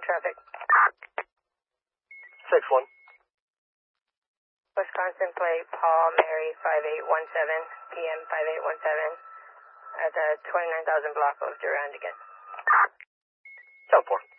traffic. 6-1. Wisconsin plate Paul Mary 5817, PM 5817 at the 29,000 block of Durand again. 10-4.